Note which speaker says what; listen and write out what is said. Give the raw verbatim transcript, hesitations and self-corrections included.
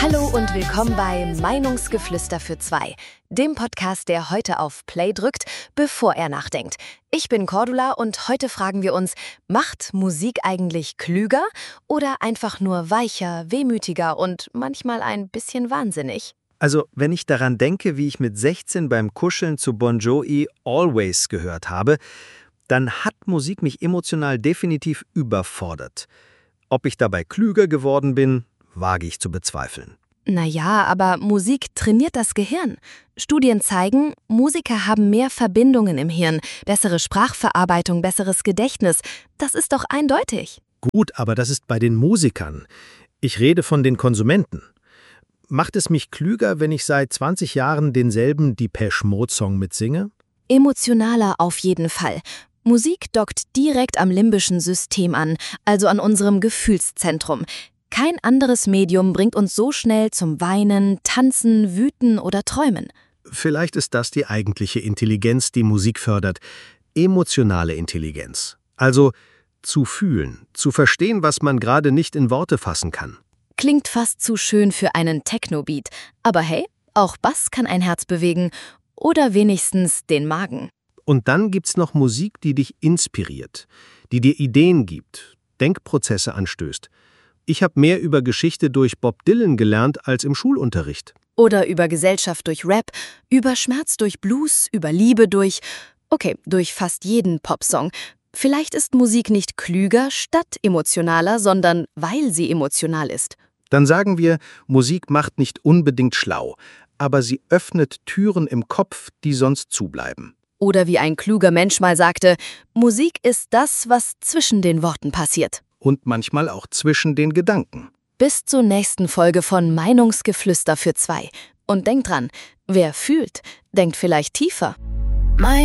Speaker 1: Hallo und willkommen bei Meinungsgeflüster für zwei, dem Podcast, der heute auf Play drückt, bevor er nachdenkt. Ich bin Cordula und heute fragen wir uns, macht Musik eigentlich klüger oder einfach nur weicher, wehmütiger und manchmal ein bisschen wahnsinnig?
Speaker 2: Also, wenn ich daran denke, wie ich mit sechzehn beim Kuscheln zu Bon Jovi Always gehört habe, dann hat Musik mich emotional definitiv überfordert. Ob ich dabei klüger geworden bin, wage ich zu bezweifeln.
Speaker 1: Naja, aber Musik trainiert das Gehirn. Studien zeigen, Musiker haben mehr Verbindungen im Hirn, bessere Sprachverarbeitung, besseres Gedächtnis. Das ist doch eindeutig.
Speaker 3: Gut, aber das ist bei den Musikern. Ich rede von den Konsumenten. Macht es mich klüger, wenn ich seit zwanzig Jahren denselben Depeche Mode-Song mitsinge?
Speaker 1: Emotionaler auf jeden Fall. Musik dockt direkt am limbischen System an, also an unserem Gefühlszentrum. Kein anderes Medium bringt uns so schnell zum Weinen, Tanzen, Wüten oder Träumen.
Speaker 3: Vielleicht ist das die eigentliche Intelligenz, die Musik fördert. Emotionale Intelligenz. Also zu fühlen, zu verstehen, was man gerade nicht in Worte fassen kann.
Speaker 1: Klingt fast zu schön für einen Techno-Beat. Aber hey, auch Bass kann ein Herz bewegen. Oder wenigstens den Magen.
Speaker 3: Und dann gibt's noch Musik, die dich inspiriert, die dir Ideen gibt, Denkprozesse anstößt. Ich habe mehr über Geschichte durch Bob Dylan gelernt als im Schulunterricht.
Speaker 1: Oder über Gesellschaft durch Rap, über Schmerz durch Blues, über Liebe durch, okay, durch fast jeden Popsong. Vielleicht ist Musik nicht klüger statt emotionaler, sondern weil sie emotional ist.
Speaker 3: Dann sagen wir, Musik macht nicht unbedingt schlau, aber sie öffnet Türen im Kopf, die sonst zubleiben.
Speaker 1: Oder wie ein kluger Mensch mal sagte, Musik ist das, was zwischen den Worten passiert.
Speaker 3: Und manchmal auch zwischen den Gedanken.
Speaker 1: Bis zur nächsten Folge von Meinungsgeflüster für zwei. Und denkt dran, wer fühlt, denkt vielleicht tiefer.